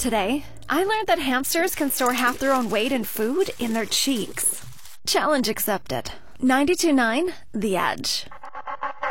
Today, I learned that hamsters can store half their own weight in food in their cheeks. Challenge accepted. 92.9 The Edge.